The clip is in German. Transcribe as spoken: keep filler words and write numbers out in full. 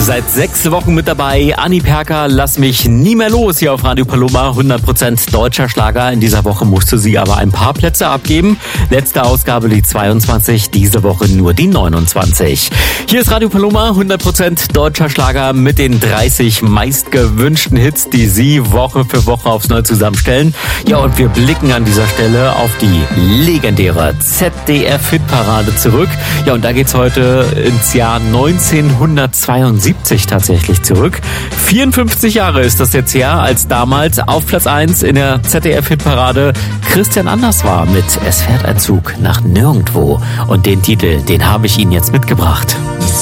Seit sechs Wochen mit dabei, Anni Perker, Lass mich nie mehr los hier auf Radio Paloma. hundert Prozent deutscher Schlager. In dieser Woche musste sie aber ein paar Plätze abgeben. Letzte Ausgabe die zweiundzwanzig, diese Woche nur die neunundzwanzig. Hier ist Radio Paloma, hundert Prozent deutscher Schlager mit den dreißig meistgewünschten Hits, die Sie Woche für Woche aufs Neue zusammenstellen. Ja, und wir blicken an dieser Stelle auf die legendäre Z D F-Hitparade zurück. Ja, und da geht's heute ins Jahr neunzehnhundertzweiundsiebzig tatsächlich zurück. vierundfünfzig Jahre ist das jetzt her, als damals auf Platz eins in der Z D F-Hitparade Christian Anders war mit Es fährt ein Zug nach Nirgendwo. Und den Titel, den habe ich Ihnen jetzt mitgebracht.